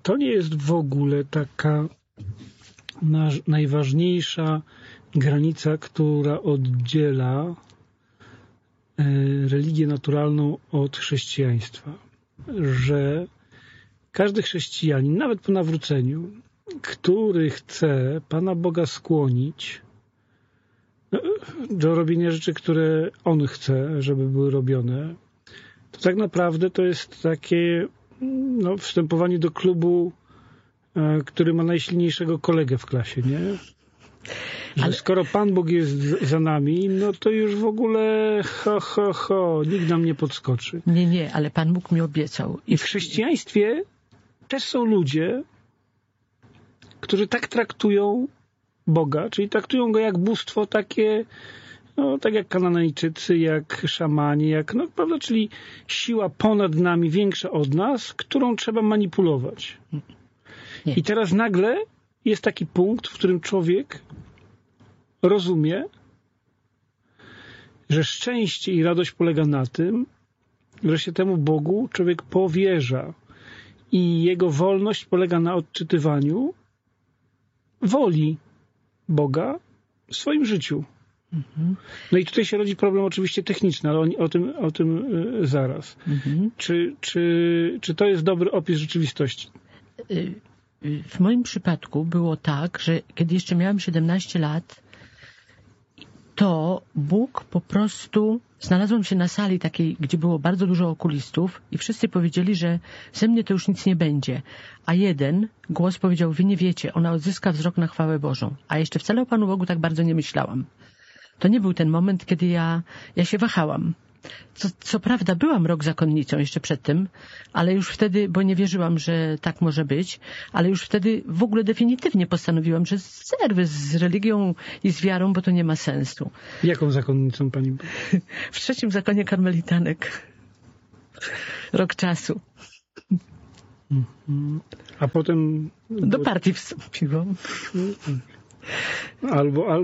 to nie jest w ogóle taka najważniejsza granica, która oddziela religię naturalną od chrześcijaństwa. Że każdy chrześcijanin, nawet po nawróceniu, który chce Pana Boga skłonić do robienia rzeczy, które On chce, żeby były robione, to tak naprawdę to jest takie wstępowanie do klubu, który ma najsilniejszego kolegę w klasie, nie? Że skoro Pan Bóg jest za nami, no to już w ogóle nikt nam nie podskoczy. Nie, ale Pan Bóg mi obiecał. I w chrześcijaństwie też są ludzie, którzy tak traktują Boga, czyli traktują Go jak bóstwo takie, tak jak Kananejczycy, jak szamani, prawda, czyli siła ponad nami, większa od nas, którą trzeba manipulować. Nie. I teraz nagle jest taki punkt, w którym człowiek rozumie, że szczęście i radość polega na tym, że się temu Bogu człowiek powierza i jego wolność polega na odczytywaniu woli Boga w swoim życiu. Mhm. No i tutaj się rodzi problem oczywiście techniczny, ale o tym zaraz. Mhm. Czy to jest dobry opis rzeczywistości? W moim przypadku było tak, że kiedy jeszcze miałam 17 lat, to Bóg po prostu... Znalazłam się na sali takiej, gdzie było bardzo dużo okulistów i wszyscy powiedzieli, że ze mnie to już nic nie będzie. A jeden głos powiedział, wy nie wiecie, ona odzyska wzrok na chwałę Bożą. A jeszcze wcale o Panu Bogu tak bardzo nie myślałam. To nie był ten moment, kiedy ja się wahałam. Co prawda byłam rok zakonnicą jeszcze przed tym, ale już wtedy, bo nie wierzyłam, że tak może być, ale już wtedy w ogóle definitywnie postanowiłam, że zerwę z religią i z wiarą, bo to nie ma sensu. Jaką zakonnicą pani była? W 3. zakonie karmelitanek. Rok czasu. A potem... Do partii wstąpiłam. Albo.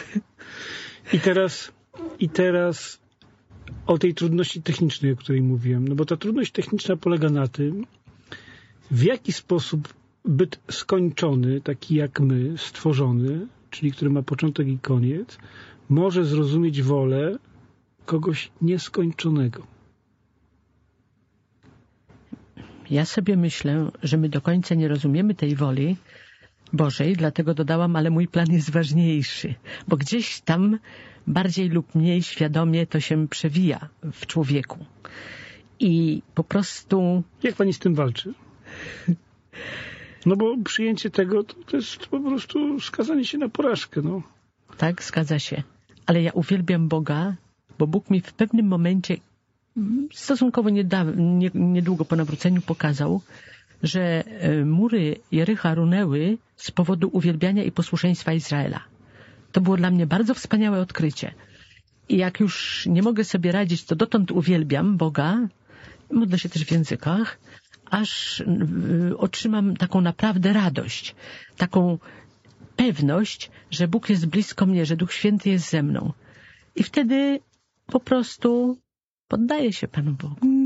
I teraz o tej trudności technicznej, o której mówiłem. No bo ta trudność techniczna polega na tym, w jaki sposób byt skończony, taki jak my, stworzony, czyli który ma początek i koniec, może zrozumieć wolę kogoś nieskończonego. Ja sobie myślę, że my do końca nie rozumiemy tej woli Bożej, dlatego dodałam, ale mój plan jest ważniejszy, bo gdzieś tam bardziej lub mniej świadomie to się przewija w człowieku. I po prostu... Jak pani z tym walczy? No bo przyjęcie tego to jest po prostu skazanie się na porażkę. No. Tak, zgadza się. Ale ja uwielbiam Boga, bo Bóg mi w pewnym momencie, stosunkowo niedługo po nawróceniu, pokazał, że mury Jericha runęły z powodu uwielbiania i posłuszeństwa Izraela. To było dla mnie bardzo wspaniałe odkrycie. I jak już nie mogę sobie radzić, to dotąd uwielbiam Boga, modlę się też w językach, aż otrzymam taką naprawdę radość, taką pewność, że Bóg jest blisko mnie, że Duch Święty jest ze mną. I wtedy po prostu poddaję się Panu Bogu.